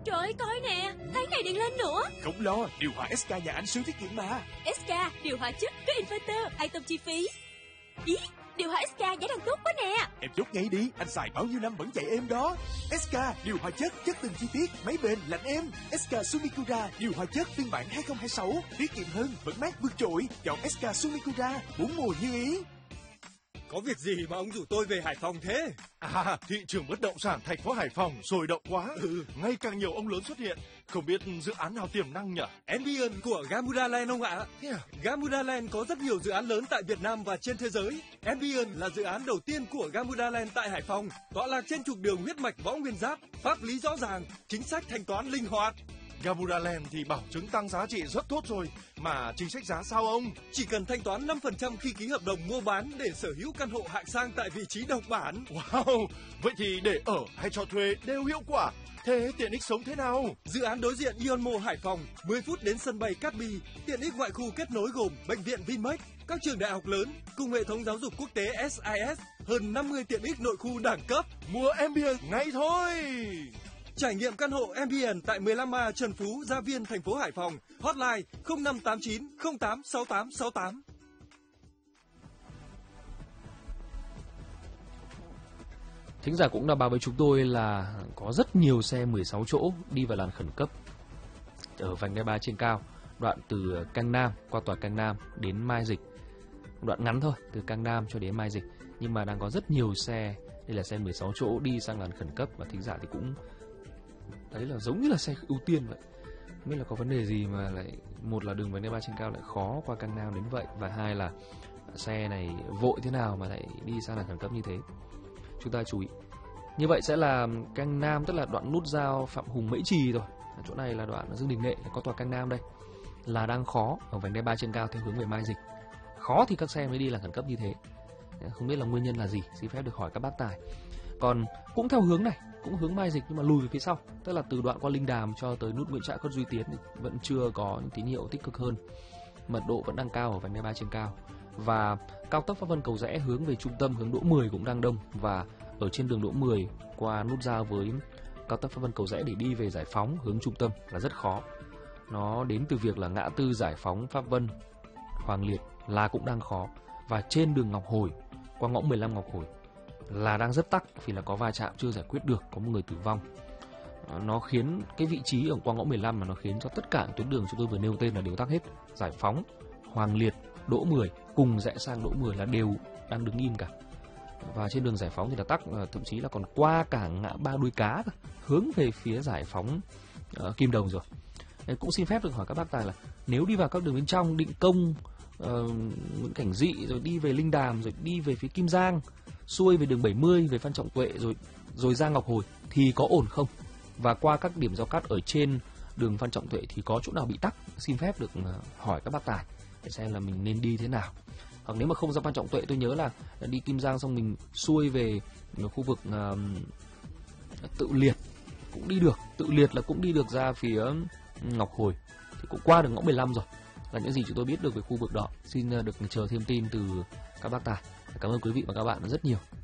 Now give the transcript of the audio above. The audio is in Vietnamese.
Trời ơi, coi nè, tháng này điện lên nữa. Không lo, điều hòa SK nhà anh siêu tiết kiệm mà. SK, điều hòa chất có inverter, an tâm chi phí. Ý, điều hòa SK giá đang tốt quá nè. Em chốt ngay đi, anh xài bao nhiêu năm vẫn chạy êm đó. SK, điều hòa chất từng chi tiết, máy bền, lạnh êm. SK Sumikura, điều hòa chất phiên bản 2026, tiết kiệm hơn, vẫn mát vượt trội. Chọn SK Sumikura, 4 mùa như ý. Có việc gì mà ông rủ tôi về Hải Phòng thế? À, thị trường bất động sản thành phố Hải Phòng sôi động quá. Ngày càng nhiều ông lớn xuất hiện. Không biết dự án nào tiềm năng nhỉ? Ambience của Gamuda Land ông ạ. Gamuda Land có rất nhiều dự án lớn tại Việt Nam và trên thế giới. Ambience là dự án đầu tiên của Gamuda Land tại Hải Phòng, tọa lạc trên trục đường huyết mạch Võ Nguyên Giáp, pháp lý rõ ràng, chính sách thanh toán linh hoạt. Gamuda Land thì bảo chứng tăng giá trị rất tốt rồi, mà chính sách giá sao ông? Chỉ cần thanh toán 5% khi ký hợp đồng mua bán để sở hữu căn hộ hạng sang tại vị trí độc bản. Wow, vậy thì để ở hay cho thuê đều hiệu quả. Thế tiện ích sống thế nào? Dự án đối diện Ionmo Hải Phòng, 10 phút đến sân bay Cát Bi, tiện ích ngoại khu kết nối gồm bệnh viện Vinmec, các trường đại học lớn cùng hệ thống giáo dục quốc tế SIS, hơn 50 tiện ích nội khu đẳng cấp. Mua Ambience ngay thôi. Trải nghiệm căn hộ Ambience tại 15A Trần Phú, Gia Viên, thành phố Hải Phòng. Hotline 0589 086868. Thính giả cũng đã báo với chúng tôi là có rất nhiều xe 16 chỗ đi vào làn khẩn cấp ở vành đai 3 trên cao, đoạn từ Cang Nam qua tòa Cang Nam đến Mai Dịch. Đoạn ngắn thôi, từ Cang Nam cho đến Mai Dịch. Nhưng mà đang có rất nhiều xe, đây là xe 16 chỗ đi sang làn khẩn cấp, và thính giả thì cũng đấy là giống như là xe ưu tiên vậy. Không biết là có vấn đề gì mà lại, một là đường vành đai 3 trên cao lại khó qua Cang Nam đến vậy, và hai là xe này vội thế nào mà lại đi sang làn khẩn cấp như thế. Chúng ta chú ý. Như vậy sẽ là Cang Nam, tức là đoạn nút giao Phạm Hùng Mễ Trì rồi. Chỗ này là đoạn Dương Đình Nghệ, có tòa Cang Nam đây. Là đang khó ở vành đai 3 trên cao theo hướng về Mai Dịch. Khó thì các xe mới đi làn khẩn cấp như thế. Không biết là nguyên nhân là gì, xin phép được hỏi các bác tài. Còn cũng theo hướng này, cũng hướng Mai Dịch nhưng mà lùi về phía sau, tức là từ đoạn qua Linh Đàm cho tới nút Nguyễn Trãi Khuất Duy Tiến thì vẫn chưa có những tín hiệu tích cực hơn. Mật độ vẫn đang cao ở vành đai 3 trên cao. Và cao tốc Pháp Vân Cầu Giẽ hướng về trung tâm hướng Đỗ 10 cũng đang đông, và ở trên đường Đỗ 10 qua nút giao với cao tốc Pháp Vân Cầu Giẽ để đi về Giải Phóng hướng trung tâm là rất khó. Nó đến từ việc là ngã tư Giải Phóng, Pháp Vân, Hoàng Liệt là cũng đang khó, và trên đường Ngọc Hồi qua ngõ 15 Ngọc Hồi là đang rất tắc vì là có va chạm chưa giải quyết được, có một người tử vong. Nó khiến cái vị trí ở qua ngõ 15 mà nó khiến cho tất cả tuyến đường chúng tôi vừa nêu tên là đều tắc hết. Giải Phóng, Hoàng Liệt, Đỗ 10 cùng rẽ sang Đỗ 10 là đều đang đứng im cả. Và trên đường Giải Phóng thì là tắc, thậm chí là còn qua cả ngã ba Đuôi Cá hướng về phía Giải Phóng Kim Đồng rồi. Đấy, cũng xin phép được hỏi các bác tài là nếu đi vào các đường bên trong Định Công, Nguyễn Cảnh Dị, rồi đi về Linh Đàm, rồi đi về phía Kim Giang, xuôi về đường 70 về Phan Trọng Tuệ, rồi ra Ngọc Hồi thì có ổn không? Và qua các điểm giao cắt ở trên đường Phan Trọng Tuệ thì có chỗ nào bị tắc? Xin phép được hỏi các bác tài để xem là mình nên đi thế nào. Hoặc nếu mà không ra Phan Trọng Tuệ, tôi nhớ là đi Kim Giang xong mình xuôi về khu vực Tự Liệt cũng đi được. Tự Liệt là cũng đi được ra phía Ngọc Hồi thì cũng qua được ngõ 15 rồi. Là những gì chúng tôi biết được về khu vực đó. Xin được chờ thêm tin từ các bác tài. Cảm ơn quý vị và các bạn rất nhiều.